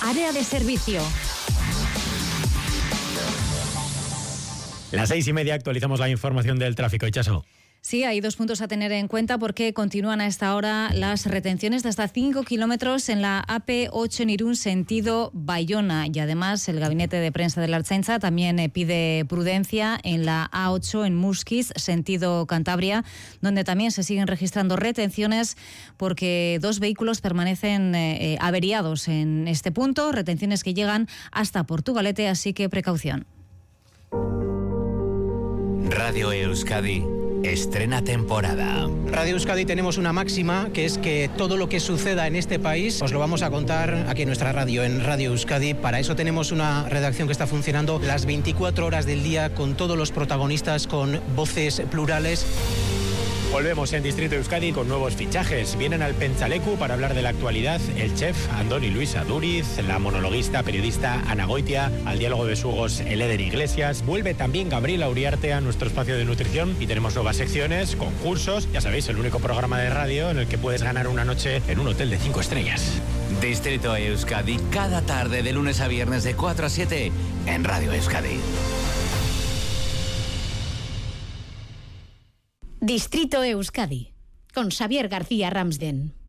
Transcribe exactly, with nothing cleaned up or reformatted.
Área de servicio. Las seis y media actualizamos la información del tráfico. Itxaso. Sí, hay dos puntos a tener en cuenta porque continúan a esta hora las retenciones de hasta cinco kilómetros en la A P ocho en Irún, sentido Bayona. Y además el Gabinete de Prensa de la Ertzaintza también pide prudencia en la A ocho en Musquiz, sentido Cantabria, donde también se siguen registrando retenciones porque dos vehículos permanecen eh, averiados en este punto, retenciones que llegan hasta Portugalete, así que precaución. Radio Euskadi estrena temporada. Radio Euskadi tenemos una máxima, que es que todo lo que suceda en este país os lo vamos a contar aquí en nuestra radio, en Radio Euskadi. Para eso tenemos una redacción que está funcionando las veinticuatro horas del día, con todos los protagonistas, con voces plurales. Volvemos en Distrito Euskadi con nuevos fichajes. Vienen al Pentsaleku para hablar de la actualidad el chef Andoni Luis Aduriz, la monologuista periodista Ana Goitia, al diálogo de Sugos el Eder Iglesias. Vuelve también Gabriela Uriarte a nuestro espacio de nutrición y tenemos nuevas secciones, concursos. Ya sabéis, el único programa de radio en el que puedes ganar una noche en un hotel de cinco estrellas. Distrito Euskadi, cada tarde de lunes a viernes de cuatro a siete en Radio Euskadi. Distrito Euskadi, con Xavier García Ramsden.